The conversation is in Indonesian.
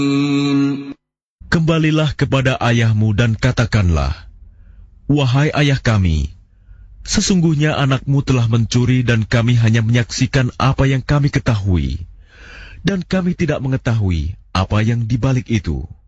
Kembalilah kepada ayahmu dan katakanlah, wahai ayah kami, sesungguhnya anakmu telah mencuri dan kami hanya menyaksikan apa yang kami ketahui, dan kami tidak mengetahui apa yang di balik itu.